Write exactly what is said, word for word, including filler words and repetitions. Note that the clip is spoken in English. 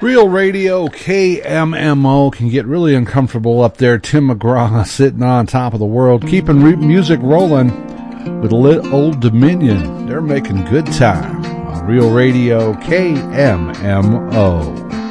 Real Radio K M M O can get really uncomfortable up there. Tim McGraw sitting on top of the world, keeping re- music rolling with Old Dominion. They're making good time on Real Radio K M M O.